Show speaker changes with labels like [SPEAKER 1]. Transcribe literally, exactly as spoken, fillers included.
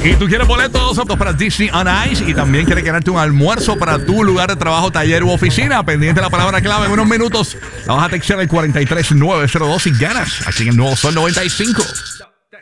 [SPEAKER 1] Y tú quieres boletos aptos para Disney on Ice y también quieres ganarte un almuerzo para tu lugar de trabajo, taller u oficina. Pendiente de la palabra clave en unos minutos. La vas a textear al cuarenta y tres nueve cero dos y ganas aquí en el nuevo Sol noventa y cinco.